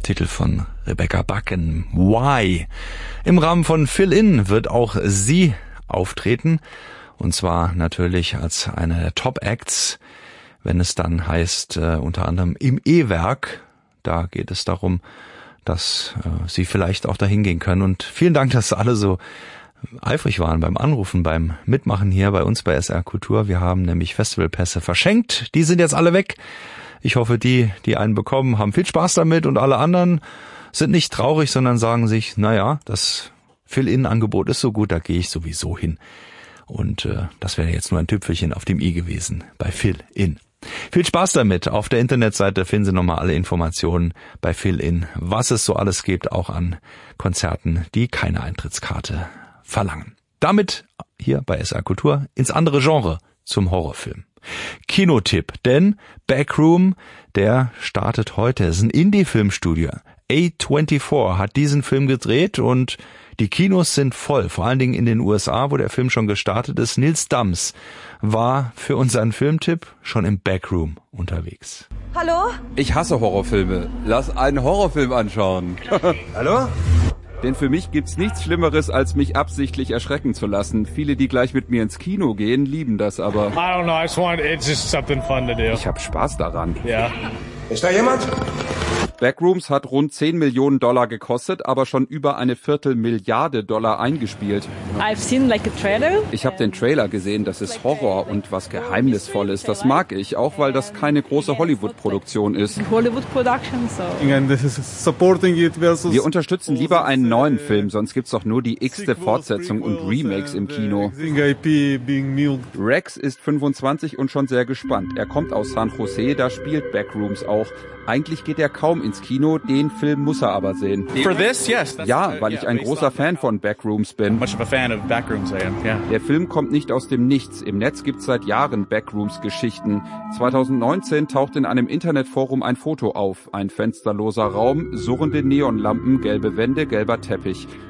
Titel von Rebecca Bucken, Why. Im Rahmen von Fill-In wird auch sie auftreten, und zwar natürlich als eine der Top-Acts, wenn es dann heißt, unter anderem im E-Werk. Da geht es darum, dass Sie vielleicht auch dahin gehen können. Und vielen Dank, dass alle so eifrig waren beim Anrufen, beim Mitmachen hier bei uns bei SR Kultur. Wir haben nämlich Festivalpässe verschenkt. Die sind jetzt alle weg. Ich hoffe, die einen bekommen, haben viel Spaß damit, und alle anderen sind nicht traurig, sondern sagen sich, naja, das Fill-In-Angebot ist so gut, da gehe ich sowieso hin. Und das wäre jetzt nur ein Tüpfelchen auf dem i gewesen bei Fill-In. Viel Spaß damit. Auf der Internetseite finden Sie nochmal alle Informationen bei Fill-In, was es so alles gibt, auch an Konzerten, die keine Eintrittskarte verlangen. Damit hier bei SR Kultur ins andere Genre, zum Horrorfilm. Kinotipp, denn Backroom, der startet heute. Es ist ein Indie-Filmstudio. A24 hat diesen Film gedreht und die Kinos sind voll, vor allen Dingen in den USA, wo der Film schon gestartet ist. Nils Dams war für unseren Filmtipp schon im Backroom unterwegs. Hallo? Ich hasse Horrorfilme. Lass einen Horrorfilm anschauen. Hallo? Denn für mich gibt's nichts Schlimmeres, als mich absichtlich erschrecken zu lassen. Viele, die gleich mit mir ins Kino gehen, lieben das aber. I don't know, it's just something fun to do. Ich hab Spaß daran. Ja. Ist da jemand? Backrooms hat rund 10 Millionen Dollar gekostet, aber schon über eine Viertelmilliarde Dollar eingespielt. I've seen like a trailer. Ich habe den Trailer gesehen, das ist Horror und was Geheimnisvolles. Das mag ich, auch weil das keine große Hollywood-Produktion ist. Hollywood production, so. Wir unterstützen lieber einen neuen Film, sonst gibt's doch nur die x-te Fortsetzung und Remakes im Kino. Rex ist 25 und schon sehr gespannt. Er kommt aus San Jose, da spielt Backrooms auch. Eigentlich geht er kaum ins Kino, den Film muss er aber sehen. Ja, weil ich ein großer Fan von Backrooms bin. Der Film kommt nicht aus dem Nichts. Im Netz gibt's seit Jahren Backrooms-Geschichten. 2019 taucht in einem Internetforum ein Foto auf. Ein fensterloser Raum, surrende Neonlampen, gelbe Wände, gelber Teppich.